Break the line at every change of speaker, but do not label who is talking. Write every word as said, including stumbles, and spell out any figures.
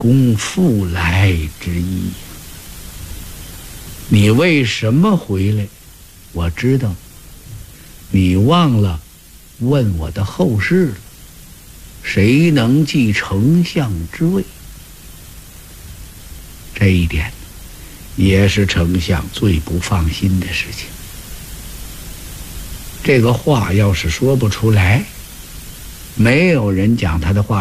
公复来之意。你为什么回来？我知道，你忘了问我的后事了。谁能继丞相之位？这一点也是丞相最不放心的事情。这个话要是说不出来，没有人讲他的话